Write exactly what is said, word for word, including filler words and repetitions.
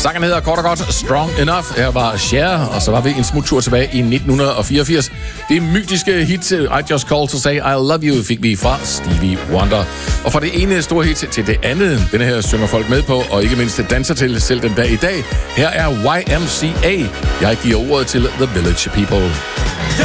Sangen hedder kort og godt Strong Enough. Her var Cher, og så var vi en smuttur tilbage i nitten fireogfirs. Det mytiske hit I Just Called to Say I Love You fik vi fra Stevie Wonder. Og fra det ene store hit til det andet, denne her synger folk med på, og ikke mindst danser til selv den dag i dag. Her er Y M C A. Jeg giver ordet til The Village People.